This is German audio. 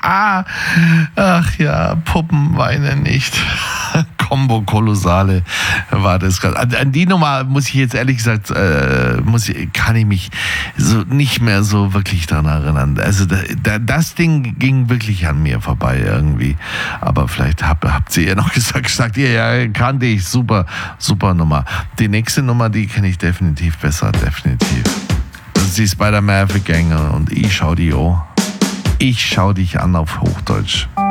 Ach ja, Puppen weinen nicht. Combo Kolossale war das gerade. An die Nummer muss ich jetzt ehrlich gesagt, kann ich mich so nicht mehr so wirklich daran erinnern. Also das Ding ging wirklich an mir vorbei irgendwie. Aber vielleicht habt ihr ja noch gesagt, ja, kannte ich, super Nummer. Die nächste Nummer, die kenne ich definitiv besser, definitiv. Das ist die Spider-Maverick Gang und ich schau die an. Ich schau dich an auf Hochdeutsch.